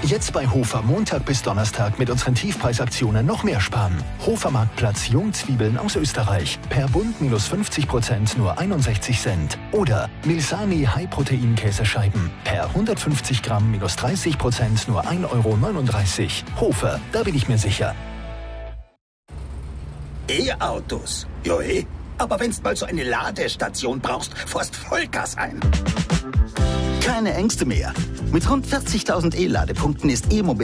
Jetzt bei Hofer Montag bis Donnerstag mit unseren Tiefpreisaktionen noch mehr sparen. Hofer Marktplatz Jungzwiebeln aus Österreich. Per Bund minus 50% nur 61 Cent. Oder Milsani High-Protein-Käsescheiben. Per 150 Gramm minus 30% nur 1,39 €. Hofer, da bin ich mir sicher. E-Autos. Joe, aber wenn's mal so eine Ladestation brauchst, fährst Vollgas ein. Keine Ängste mehr. Mit rund 40.000 E-Ladepunkten ist E-Mobilität